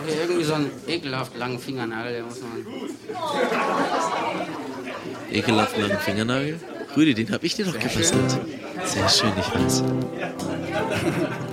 hier irgendwie so einen ekelhaft langen Fingernagel, der muss man... Ekelhaft langen Fingernagel? Rüdi, den hab ich dir doch gebastelt. Sehr schön, ich weiß.